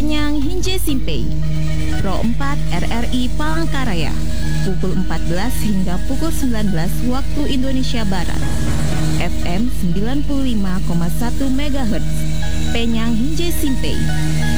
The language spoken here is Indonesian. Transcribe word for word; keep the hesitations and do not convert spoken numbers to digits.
Penyang Hinje Simpei. Pro empat R R I Palangkaraya, pukul empat belas hingga pukul sembilan belas waktu Indonesia Barat. F M sembilan puluh lima koma satu megahertz. Penyang Hinje Simpei.